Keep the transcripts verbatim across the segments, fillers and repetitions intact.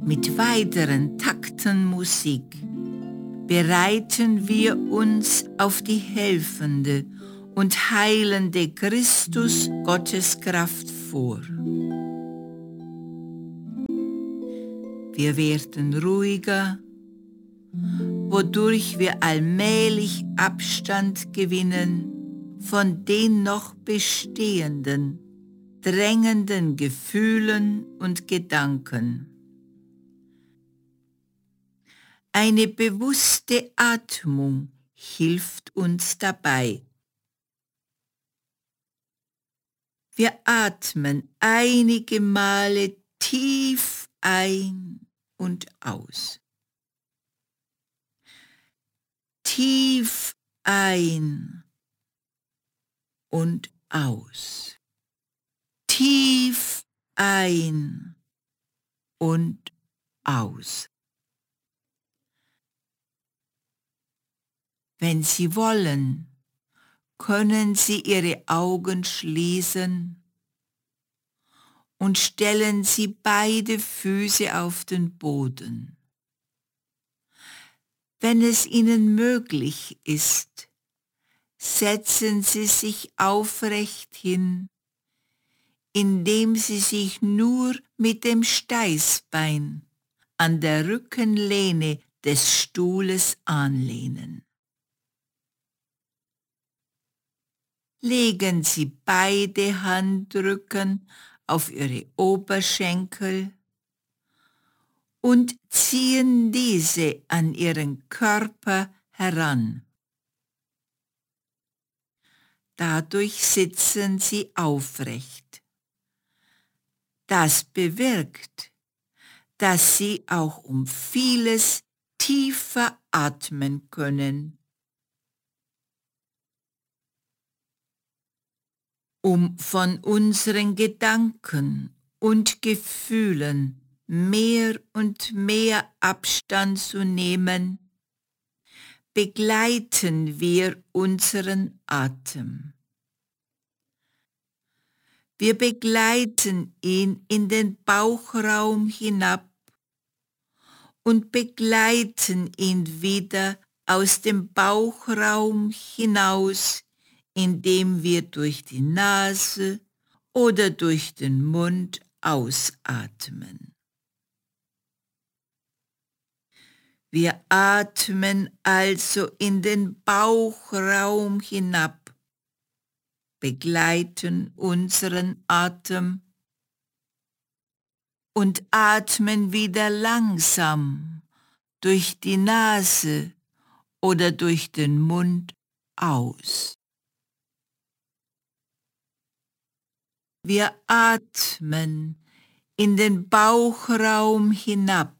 Mit weiteren Takten Musik bereiten wir uns auf die helfende und heilende Christus Gotteskraft vor. Wir werden ruhiger, wodurch wir allmählich Abstand gewinnen von den noch bestehenden, drängenden Gefühlen und Gedanken. Eine bewusste Atmung hilft uns dabei. Wir atmen einige Male tief ein und aus. Tief ein und aus. Tief ein und aus. Wenn Sie wollen, können Sie Ihre Augen schließen und stellen Sie beide Füße auf den Boden. Wenn es Ihnen möglich ist, setzen Sie sich aufrecht hin, indem Sie sich nur mit dem Steißbein an der Rückenlehne des Stuhles anlehnen. Legen Sie beide Handrücken auf Ihre Oberschenkel und ziehen diese an Ihren Körper heran. Dadurch sitzen Sie aufrecht. Das bewirkt, dass Sie auch um vieles tiefer atmen können. Um von unseren Gedanken und Gefühlen mehr und mehr Abstand zu nehmen, begleiten wir unseren Atem. Wir begleiten ihn in den Bauchraum hinab und begleiten ihn wieder aus dem Bauchraum hinaus, indem wir durch die Nase oder durch den Mund ausatmen. Wir atmen also in den Bauchraum hinab, begleiten unseren Atem und atmen wieder langsam durch die Nase oder durch den Mund aus. Wir atmen in den Bauchraum hinab,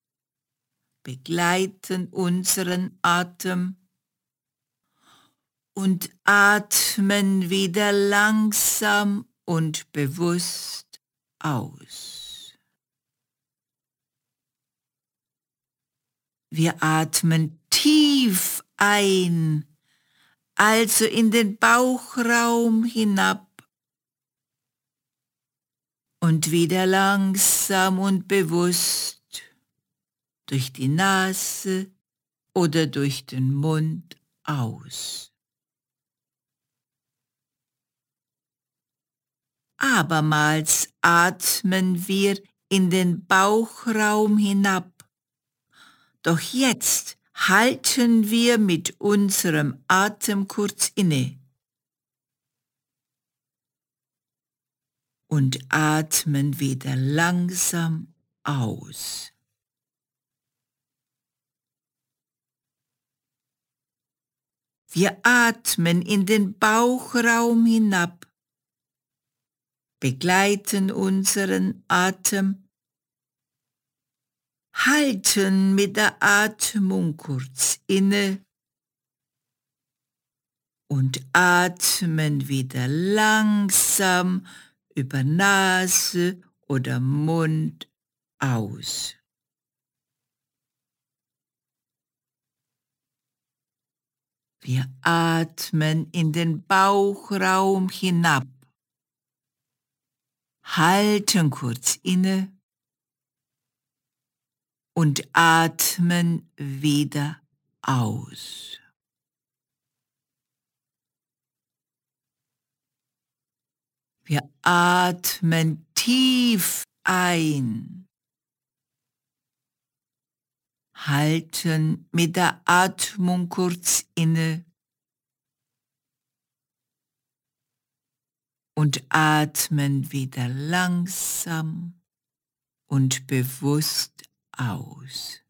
begleiten unseren Atem und atmen wieder langsam und bewusst aus. Wir atmen tief ein, also in den Bauchraum hinab, und wieder langsam und bewusst durch die Nase oder durch den Mund aus. Abermals atmen wir in den Bauchraum hinab. Doch jetzt halten wir mit unserem Atem kurz inne und atmen wieder langsam aus. Wir atmen in den Bauchraum hinab, begleiten unseren Atem, halten mit der Atmung kurz inne und atmen wieder langsam über Nase oder Mund aus. Wir atmen in den Bauchraum hinab, halten kurz inne und atmen wieder aus. Wir atmen tief ein, halten mit der Atmung kurz inne und atmen wieder langsam und bewusst aus.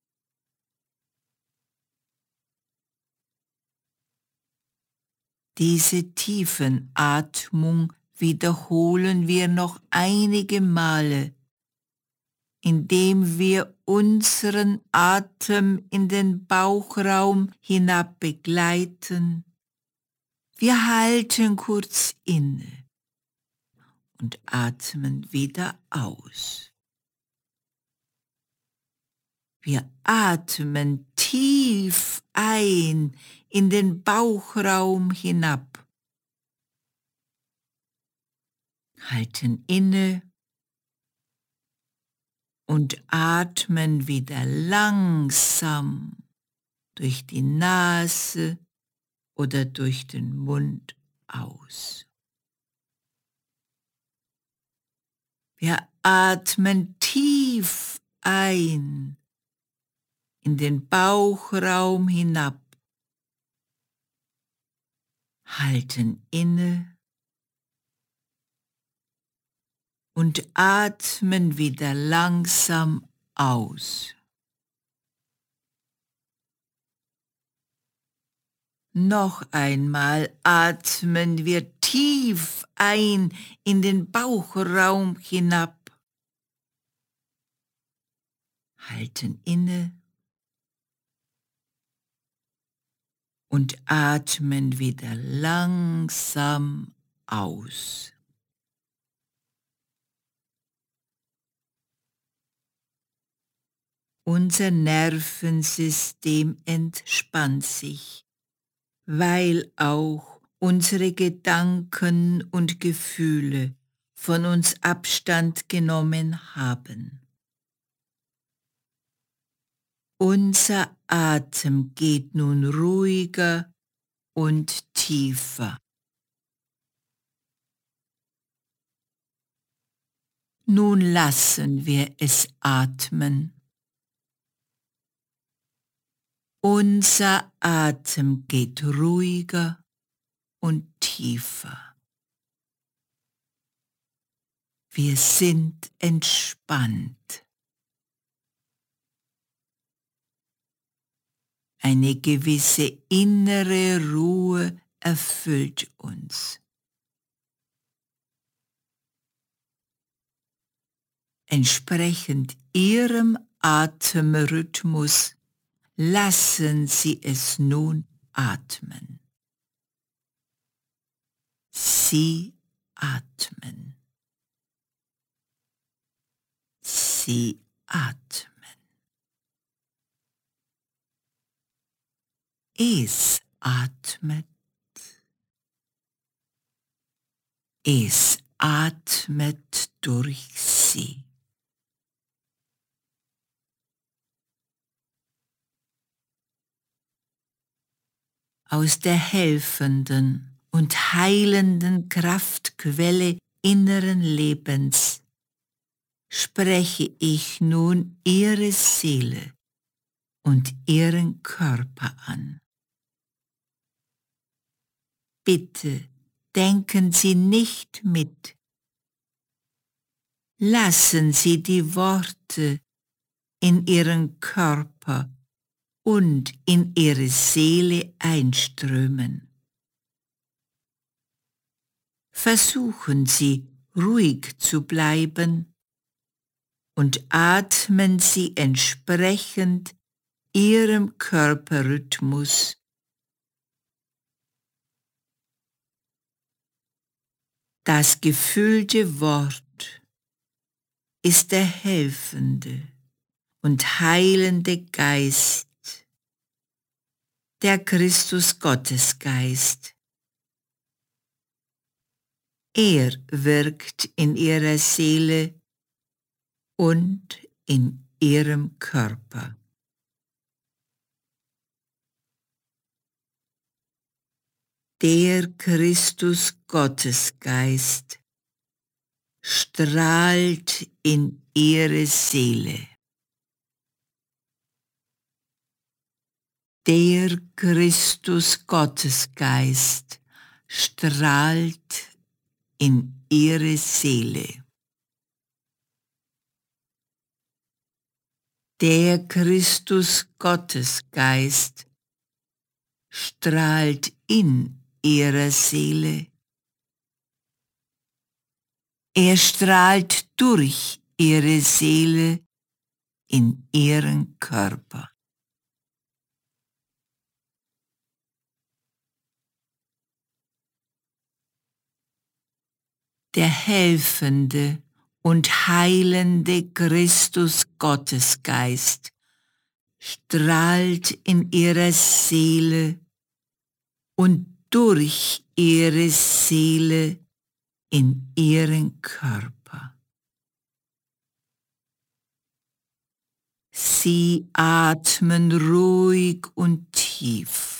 Diese Tiefenatmung wiederholen wir noch einige Male, indem wir unseren Atem in den Bauchraum hinab begleiten. Wir halten kurz inne und atmen wieder aus. Wir atmen tief ein in den Bauchraum hinab, halten inne und atmen wieder langsam durch die Nase oder durch den Mund aus. Wir atmen tief ein in den Bauchraum hinab, halten inne und atmen wieder langsam aus. Noch einmal atmen wir tief ein in den Bauchraum hinab, halten inne und atmen wieder langsam aus. Unser Nervensystem entspannt sich, weil auch unsere Gedanken und Gefühle von uns Abstand genommen haben. Unser Atem geht nun ruhiger und tiefer. Nun lassen wir es atmen. Unser Atem geht ruhiger und tiefer. Wir sind entspannt. Eine gewisse innere Ruhe erfüllt uns. Entsprechend Ihrem Atemrhythmus lassen Sie es nun atmen. Sie atmen. Sie atmen. Es atmet. Es atmet durch Sie. Aus der helfenden und heilenden Kraftquelle inneren Lebens spreche ich nun Ihre Seele und Ihren Körper an. Bitte denken Sie nicht mit. Lassen Sie die Worte in Ihren Körper und in Ihre Seele einströmen. Versuchen Sie, ruhig zu bleiben und atmen Sie entsprechend Ihrem Körperrhythmus. Das gefüllte Wort ist der helfende und heilende Geist, der Christus Gottesgeist. Er wirkt in Ihrer Seele und in ihrem Körper. Der Christus Gottesgeist strahlt in ihre Seele. Der Christus Gottesgeist strahlt in ihre Seele. Der Christus Gottesgeist strahlt in ihrer Seele. Er strahlt durch ihre Seele in ihren Körper. Der helfende und heilende Christus Gottesgeist strahlt in ihrer Seele und durch ihre Seele in ihren Körper. Sie atmen ruhig und tief.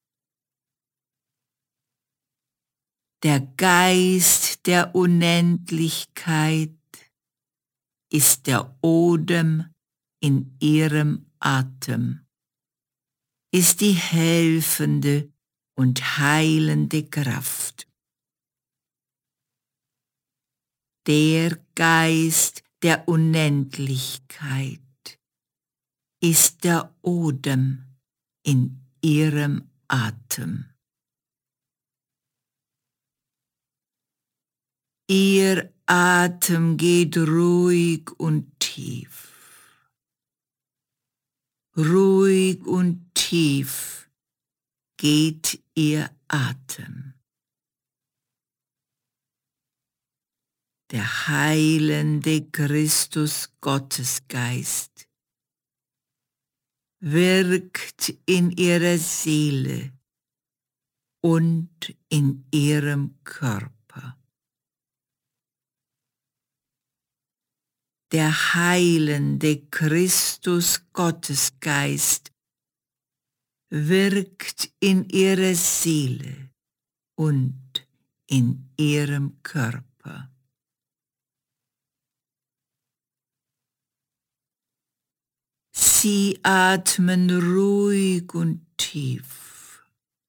Der Geist der Unendlichkeit ist der Odem in ihrem Atem, ist die helfende und heilende Kraft. Der Geist der Unendlichkeit ist der Odem in ihrem Atem. Ihr Atem geht ruhig und tief. Ruhig und tief geht ihr Atem. Der heilende Christus Gottesgeist wirkt in ihrer Seele und in ihrem Körper. Der heilende Christus Gottesgeist wirkt in ihrer Seele und in ihrem Körper. Sie atmen ruhig und tief.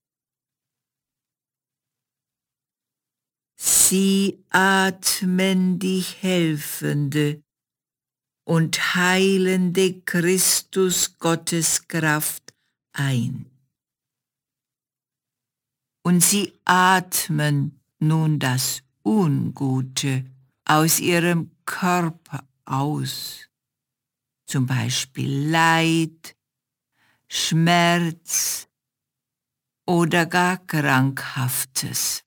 Sie atmen die helfende und heilende Christus Gotteskraft ein. Und sie atmen nun das Ungute aus ihrem Körper aus, zum Beispiel Leid, Schmerz oder gar Krankhaftes.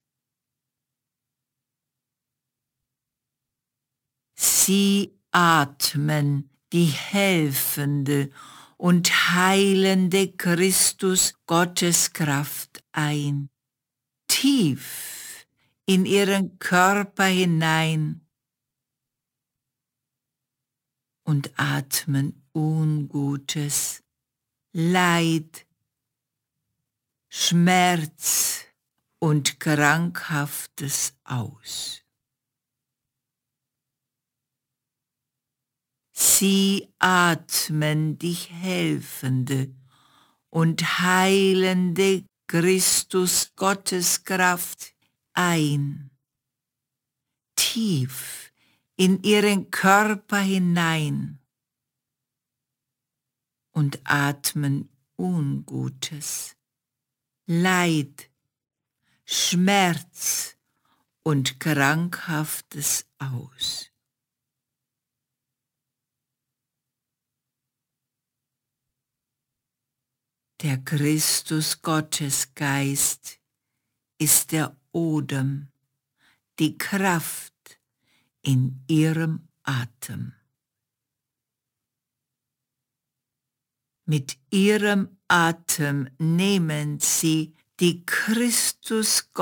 Sie atmen die helfende und heilende Christus Gotteskraft ein, tief in ihren Körper hinein und atmen Ungutes, Leid, Schmerz und Krankhaftes aus. Sie atmen die helfende und heilende Christus Gotteskraft ein, tief in ihren Körper hinein und atmen Ungutes, Leid, Schmerz und Krankhaftes aus. Der Christus Gottesgeist ist der Odem, die Kraft in ihrem Atem. Mit ihrem Atem nehmen sie die Christus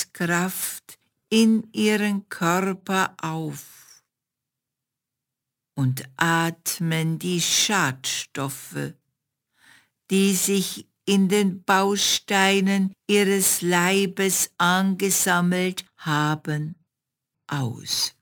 Gotteskraft in ihren Körper auf. und atmen die Schadstoffe, die sich in den Bausteinen ihres Leibes angesammelt haben, aus.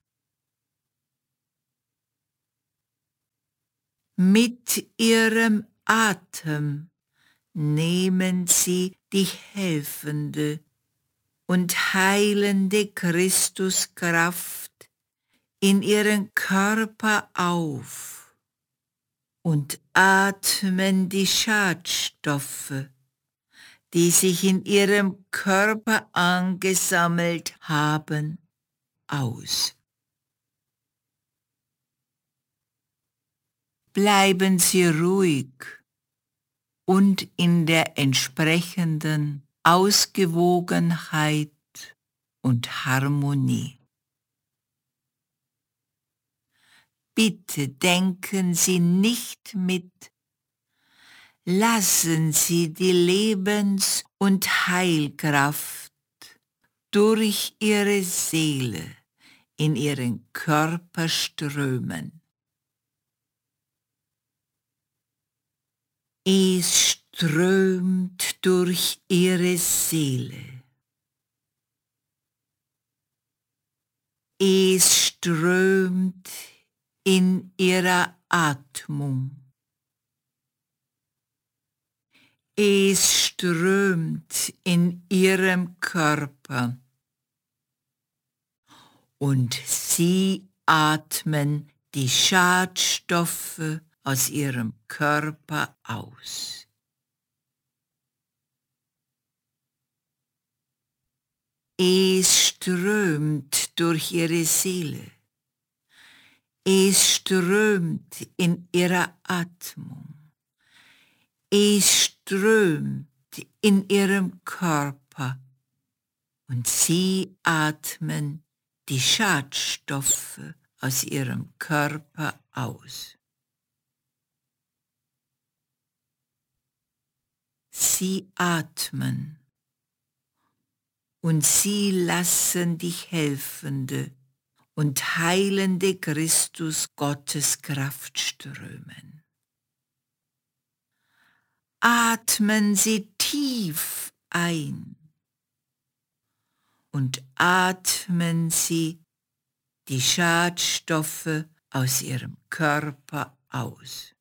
Mit ihrem Atem nehmen sie die helfende und heilende Christuskraft in ihren Körper auf und atmen die Schadstoffe, die sich in ihrem Körper angesammelt haben, aus. Bleiben Sie ruhig und in der entsprechenden Ausgewogenheit und Harmonie. Bitte denken Sie nicht mit, lassen Sie die Lebens- und Heilkraft durch Ihre Seele in Ihren Körper strömen. Es strömt durch Ihre Seele. Es strömt in Ihrer Atmung. Es strömt in Ihrem Körper. Und Sie atmen die Schadstoffe aus Ihrem Körper aus. Es strömt durch Ihre Seele. Es strömt in Ihrer Atmung. Es strömt in Ihrem Körper. Und Sie atmen die Schadstoffe aus Ihrem Körper aus. Sie atmen und Sie lassen die helfende und heilende Christus Gottes Kraft strömen. Atmen Sie tief ein und atmen Sie die Schadstoffe aus Ihrem Körper aus.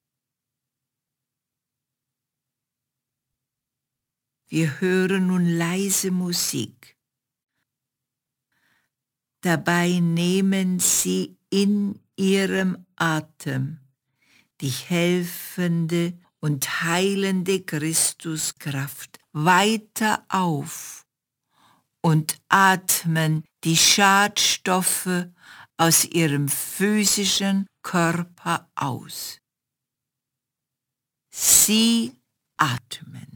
Wir hören nun leise Musik. Dabei nehmen Sie in Ihrem Atem die helfende und heilende Christuskraft weiter auf und atmen die Schadstoffe aus Ihrem physischen Körper aus. Sie atmen.